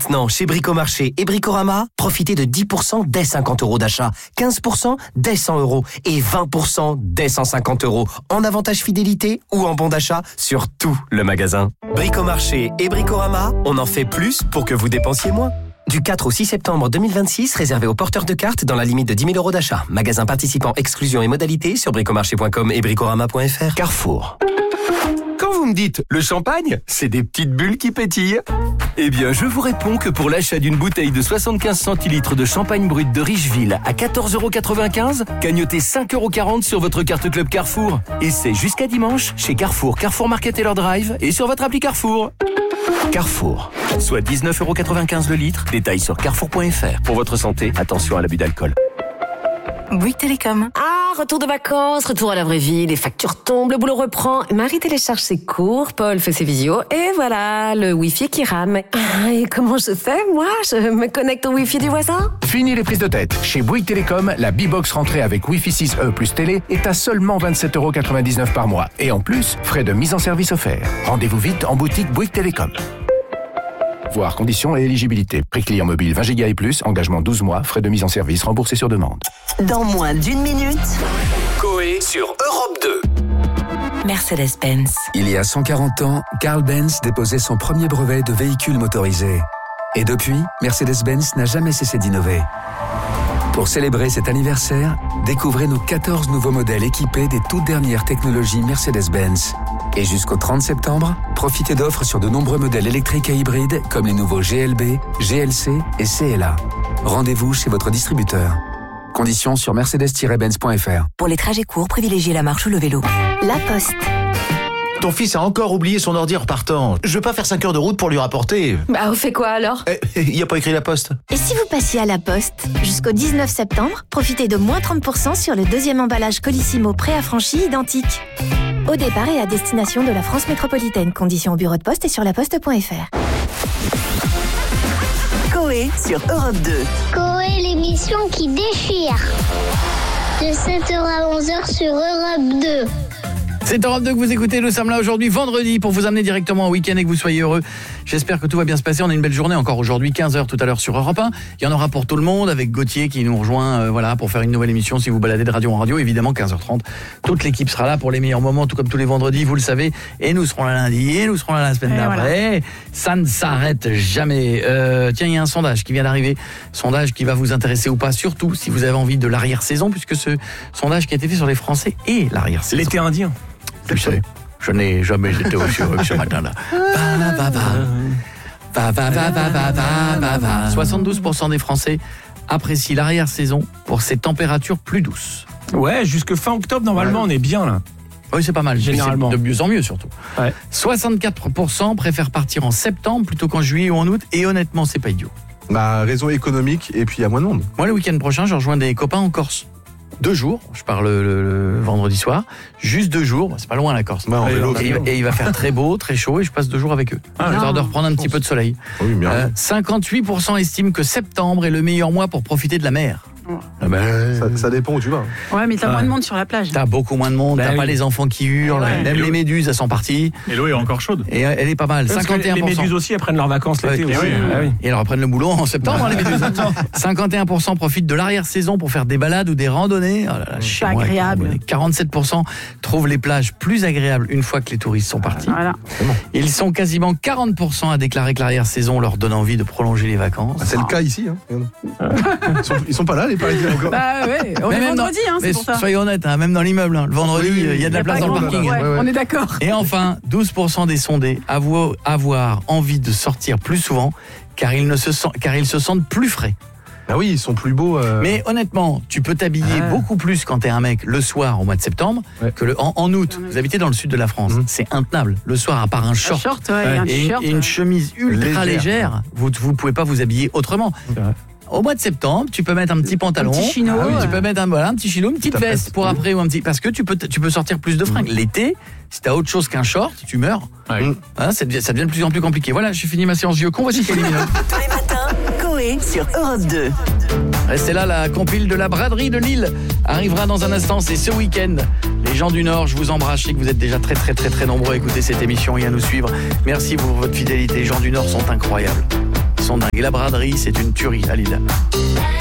Maintenant, chez Bricomarché et Bricorama, profitez de 10% dès 50 € d'achat, 15% dès 100 € et 20% dès 150 € en avantage fidélité ou en bon d'achat sur tout le magasin. Bricomarché et Bricorama, on en fait plus pour que vous dépensiez moins. Du 4 au 6 septembre 2026, réservé aux porteurs de cartes dans la limite de 10 000 € d'achat. Magasin participant, exclusion et modalités sur bricomarché.com et bricorama.fr. Carrefour. Quand vous me dites le champagne, c'est des petites bulles qui pétillent. Eh bien, je vous réponds que pour l'achat d'une bouteille de 75 centilitres de champagne brut de Richeville à 14,95 €, cagnotez 5,40 € sur votre carte Club Carrefour. Et c'est jusqu'à dimanche chez Carrefour, Carrefour Market et leur drive et sur votre appli Carrefour. Carrefour, soit 19,95 € le litre. Détails sur carrefour.fr. Pour votre santé, attention à l'abus d'alcool. Bouygues Télécom. Ah, retour de vacances, retour à la vraie vie, les factures tombent, le boulot reprend. Marie télécharge ses cours, Paul fait ses visios, et voilà, le Wi-Fi qui rame. Ah, et comment je fais, moi? Je me connecte au Wi-Fi du voisin? Fini les prises de tête. Chez Bouygues Télécom, la B-Box rentrée avec Wi-Fi 6E plus télé est à seulement 27,99 € par mois. Et en plus, frais de mise en service offerts. Rendez-vous vite en boutique Bouygues Télécom. Voir conditions et éligibilité. Prix client mobile 20 Go et plus, engagement 12 mois, frais de mise en service remboursés sur demande. Dans moins d'une minute, Coé sur Europe 2. Mercedes-Benz. Il y a 140 ans, Carl Benz déposait son premier brevet de véhicule motorisé. Et depuis, Mercedes-Benz n'a jamais cessé d'innover. Pour célébrer cet anniversaire, découvrez nos 14 nouveaux modèles équipés des toutes dernières technologies Mercedes-Benz. Et jusqu'au 30 septembre, profitez d'offres sur de nombreux modèles électriques et hybrides comme les nouveaux GLB, GLC et CLA. Rendez-vous chez votre distributeur. Conditions sur mercedes-benz.fr. Pour les trajets courts, privilégiez la marche ou le vélo. La Poste. Ton fils a encore oublié son ordi en repartant. Je veux pas faire 5 heures de route pour lui rapporter. Bah, on fait quoi alors? Il y a pas écrit la Poste. Et si vous passiez à la Poste, jusqu'au 19 septembre, profitez de moins 30% sur le deuxième emballage Colissimo préaffranchi identique. Au départ et à destination de la France métropolitaine. Conditions au bureau de poste et sur laposte.fr. Coé sur Europe 2. Coé, l'émission qui déchire. De 7h à 11h sur Europe 2. C'est Europe 2 que vous écoutez, nous sommes là aujourd'hui vendredi pour vous amener directement en week-end et que vous soyez heureux. J'espère que tout va bien se passer, on a une belle journée encore aujourd'hui, 15h tout à l'heure sur Europe 1. Il y en aura pour tout le monde avec Gauthier qui nous rejoint voilà, pour faire une nouvelle émission si vous baladez de radio en radio, évidemment 15h30. Toute l'équipe sera là pour les meilleurs moments, tout comme tous les vendredis, vous le savez. Et nous serons là lundi, et nous serons là la semaine d'après. Voilà. Ça ne s'arrête jamais. Tiens, il y a un sondage qui vient d'arriver, sondage qui va vous intéresser ou pas, surtout si vous avez envie de l'arrière-saison, puisque ce sondage qui a été fait sur les Français et l'arrière-saison. L'été indien. Tu sais, je n'ai jamais été aussi heureux que ce matin-là. 72% des Français apprécient l'arrière-saison pour ses températures plus douces. Ouais, jusque fin octobre, normalement, on est bien là. Oui, c'est pas mal. Généralement. De mieux en mieux, surtout. Ouais. 64% préfèrent partir en septembre plutôt qu'en juillet ou en août. Et honnêtement, c'est pas idiot. Bah, raison économique, et puis il y a moins de monde. Moi, le week-end prochain, je rejoins des copains en Corse. 2 jours, je pars le vendredi soir, juste 2 jours, c'est pas loin la Corse. Bah, et il va faire très beau, très chaud et je passe 2 jours avec eux. J'ai de reprendre un petit peu de soleil. Oui, 58% estiment que septembre est le meilleur mois pour profiter de la mer. Ça dépend où tu vas. Ouais, mais t'as moins de monde sur la plage. T'as beaucoup moins de monde, t'as pas les enfants qui hurlent, même les méduses, elles sont parties. Et l'eau est encore chaude. Et elle est pas mal, 51%. Les méduses aussi, elles prennent leurs vacances l'été aussi. Et elles reprennent le boulot en septembre, les méduses. 51% profitent de l'arrière-saison pour faire des balades ou des randonnées. Oh là là, c'est agréable. 47% trouvent les plages plus agréables une fois que les touristes sont partis. Voilà. Ils sont quasiment 40% à déclarer que l'arrière-saison leur donne envie de prolonger les vacances. C'est le cas ici. Hein. Ils sont pas là, les Parisiens encore. Bah ouais, on est vendredi, c'est pour ça. Soyez honnêtes, même dans l'immeuble, le vendredi, il y a de la place dans le parking. Ouais, on est d'accord. Et enfin, 12% des sondés avouent avoir envie de sortir plus souvent car ils se sentent plus frais. Ah oui, ils sont plus beaux. Mais honnêtement, tu peux t'habiller beaucoup plus quand t'es un mec le soir au mois de septembre que en août. Vous habitez dans le sud de la France, c'est intenable. Le soir, à part un short, et une chemise ultra légère, vous pouvez pas vous habiller autrement. Au mois de septembre, tu peux mettre un petit pantalon, un petit chino, tu peux mettre un petit chino, une petite veste pour après ou un petit, parce que tu peux sortir plus de fringues. L'été, si t'as autre chose qu'un short, tu meurs. Ça devient de plus en plus compliqué. Voilà, j'ai fini ma séance vieux con. Voici Kelly Minogue. Tous les matins, Coé sur Europe 2. Restez là, la compile de la braderie de Lille arrivera dans un instant. C'est ce week-end. Les gens du Nord, je vous embrasse. Je sais que vous êtes déjà très très très très nombreux à écouter cette émission et à nous suivre. Merci pour votre fidélité. Les gens du Nord sont incroyables. qui sont dingues. Et la braderie, c'est une tuerie à Lille.